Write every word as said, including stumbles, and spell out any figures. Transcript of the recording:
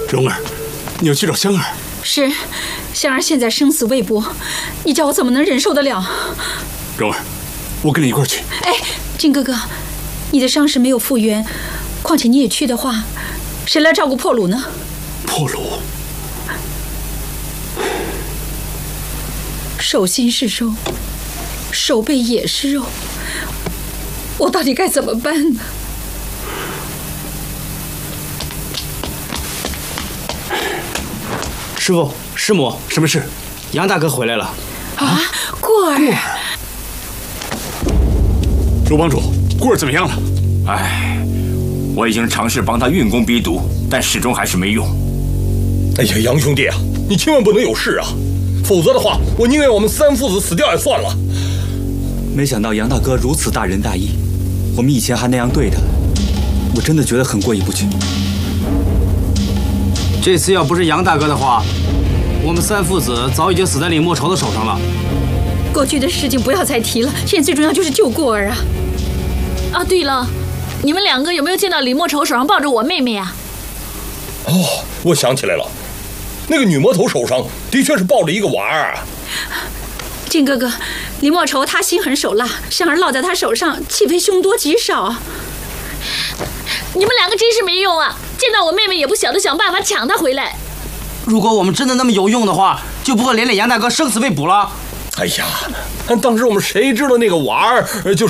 蓉儿，你要去找香儿。 是，香儿现在生死未卜，你叫我怎么能忍受得了？ 蓉儿，我跟你一块去。 哎，金哥哥，你的伤势没有复原，况且你也去的话，谁来照顾破虏呢？ 破虏， 手心是肉，手背也是肉，我到底该怎么办呢？ 师傅，师母， 什么事？ 杨大哥回来了。 啊，过儿，过儿， 罗帮主，过儿怎么样了？ 唉，我已经尝试帮他运功逼毒，但始终还是没用。 哎呀，杨兄弟啊，你千万不能有事啊，否则的话，我宁愿我们三父子死掉也算了。 没想到杨大哥如此大仁大义，我们以前还那样对他，我真的觉得很过意不去。 这次要不是杨大哥的话，我们三父子早已经死在李莫愁的手上了。 过去的事情不要再提了，现在最重要就是救过儿啊！ 啊，对了，你们两个有没有见到李莫愁手上抱着我妹妹啊？ 哦，我想起来了，那个女魔头手上的确是抱着一个娃儿。 金哥哥，李莫愁他心狠手辣，香儿落在他手上，岂非凶多吉少？ 你们两个真是没用啊！见到我妹妹也不晓得想办法抢她回来。 如果我们真的那么有用的话，就不会连累杨大哥生死未卜了。 哎呀，当时我们谁知道那个娃儿就是